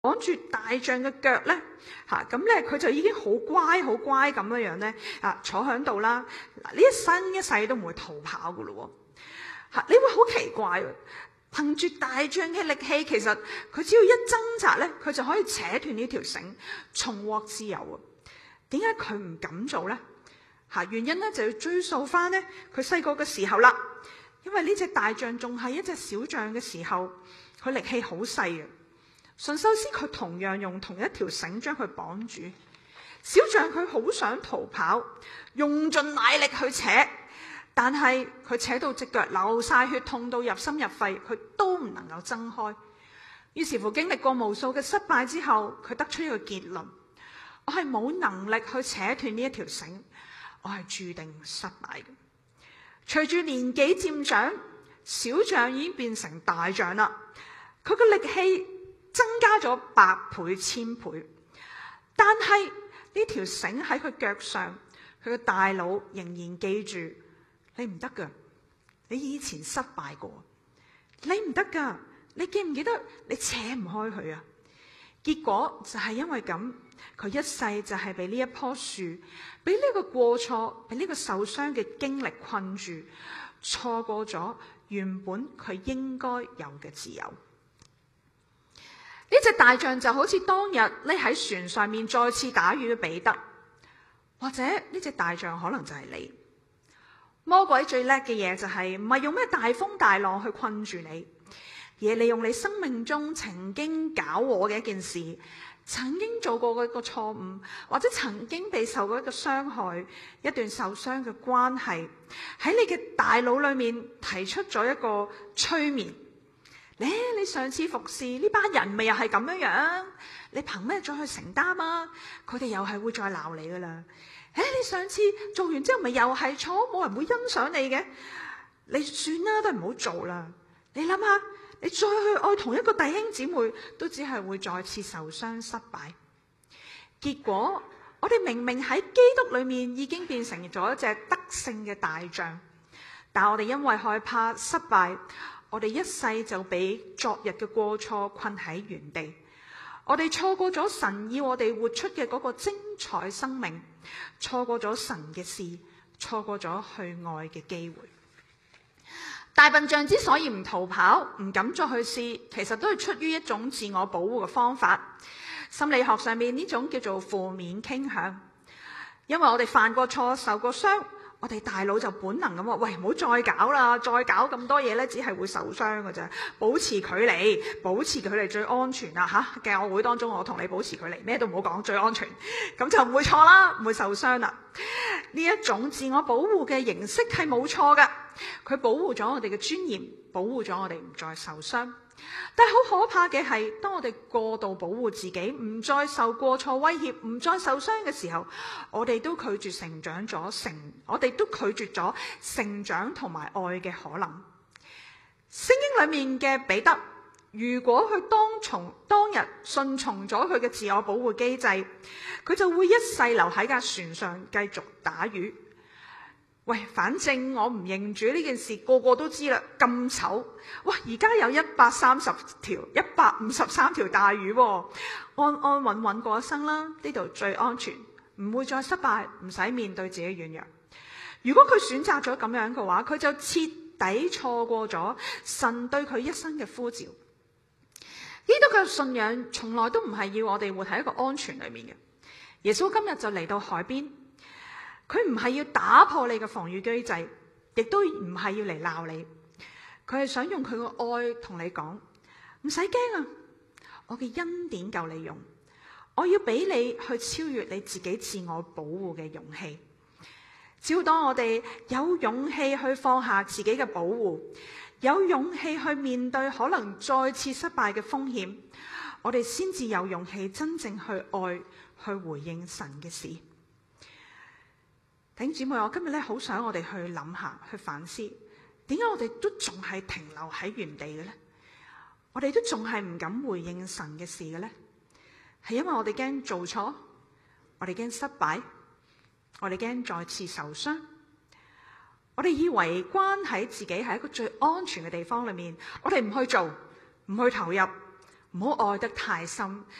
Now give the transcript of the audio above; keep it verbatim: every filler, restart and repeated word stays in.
綁住大象嘅腳咧，嚇咁咧佢就已經好乖好乖咁樣樣咧，啊坐喺度啦。嗱，呢一生一世都唔會逃跑噶咯喎，嚇你會好奇怪喎。憑住大象嘅力氣，其實佢只要一掙扎咧，佢就可以扯斷呢條繩，重獲自由啊！點解佢唔敢做咧？嚇原因咧就要追溯翻咧佢細個嘅時候啦。因為呢隻大象仲係一隻小象嘅時候，佢力氣好細嘅。馴獸師佢同樣用同一條繩將佢綁住。小象佢好想逃跑，用盡奶力去扯。但係佢扯到隻腳流晒血，痛到入心入肺，佢都唔能夠掙開。於是乎經歷過無數嘅失敗之後，佢得出一個結論：我係冇能力去扯斷呢一條繩，我係注定失敗嘅。隨住年紀漸長，小象已經變成大象啦，佢嘅力氣增加咗百倍千倍。但係呢條繩喺佢腳上，佢嘅大腦仍然記住。你唔得噶，你以前失敗過，你唔得噶，你記唔記得你扯唔開佢啊？結果就係因為咁，佢一世就係被呢一棵樹，俾呢個過錯，俾呢個受傷嘅經歷困住，錯過咗原本佢應該有嘅自由。呢隻大象就好似當日匿喺船上面再次打魚嘅彼得，或者呢隻大象可能就係你。魔鬼最叻嘅嘢就係唔係用咩大風大浪去困住你，而係利用你生命中曾經搞禍嘅一件事，曾經做過嘅一個錯誤，或者曾經被受過一個傷害，一段受傷嘅關係，喺你嘅大腦裏面提出咗一個催眠。你你上次服侍呢班人咪又係咁樣樣，你憑咩再去承擔啊？佢哋又係會再鬧你噶啦。誒，你上次做完之後咪又係錯，冇人會欣賞你嘅，你算啦，都係唔好做啦。你諗下，你再去愛同一個弟兄姊妹，都只係會再次受傷失敗。結果我哋明明喺基督裏面已經變成咗一隻得勝嘅大象，但我哋因為害怕失敗，我哋一世就俾昨日嘅過錯困喺原地。我哋錯過咗神要我哋活出嘅嗰個精彩生命，錯過咗神嘅事，錯過咗去愛嘅機會。大笨象之所以唔逃跑，唔敢再去試，其實都係出於一種自我保護嘅方法。心理學上面呢種叫做負面傾向，因為我哋犯過錯，受過傷，我哋大腦就本能咁話：喂，唔好再搞啦，再搞咁多嘢咧，只係會受傷㗎咋。保持距離，保持距離最安全啦嚇！教會當中我同你保持距離，咩都唔好講，最安全，咁就唔會錯啦，唔會受傷啦。呢一種自我保護嘅形式係冇錯㗎，佢保護咗我哋嘅尊嚴，保護咗我哋唔再受傷。但係好可怕嘅係，當我哋過度保護自己，唔再受過錯威脅，唔再受傷嘅時候，我哋都拒絕成長咗成，我哋都拒絕咗成長同埋愛嘅可能。聖經裏面嘅彼得，如果佢當從當日順從咗佢嘅自我保護機制，佢就會一世留喺架船上繼續打魚。喂，反正我唔認主呢件事，個個都知啦，咁醜。哇，而家有一百三十條、一百五十三條大魚喎，安安穩穩過一生啦，呢度最安全，唔會再失敗，唔使面對自己軟弱。如果佢選擇咗咁樣嘅話，佢就徹底錯過咗神對佢一生嘅呼召。基督嘅信仰從來都唔係要我哋活喺一個安全裏面嘅。耶穌今日就嚟到海邊。佢唔係要打破你嘅防禦機制，亦都唔係要嚟鬧你，佢係想用佢嘅愛同你講，唔使驚啊！我嘅恩典夠你用，我要俾你去超越你自己自我保護嘅勇氣。只要當我哋有勇氣去放下自己嘅保護，有勇氣去面對可能再次失敗嘅風險，我哋先至有勇氣真正去愛，去回應神嘅事。弟兄姊妹，我今日咧好想我哋去諗下，去反思，點解我哋都仲係停留喺原地嘅咧？我哋都仲係唔敢回應神嘅事嘅咧？係因為我哋驚做錯，我哋驚失敗，我哋驚再次受傷，我哋以為關喺自己係一個最安全嘅地方裏面，我哋唔去做，唔去投入， 唔好愛得太深。